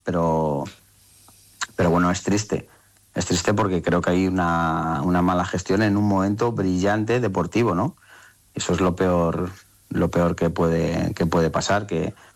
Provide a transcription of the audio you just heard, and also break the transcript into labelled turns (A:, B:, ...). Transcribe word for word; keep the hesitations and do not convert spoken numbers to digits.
A: pero, pero bueno, es triste. Es triste porque creo que hay una, una mala gestión en un momento brillante deportivo, ¿no? Eso es lo peor, lo peor que puede, que puede pasar, que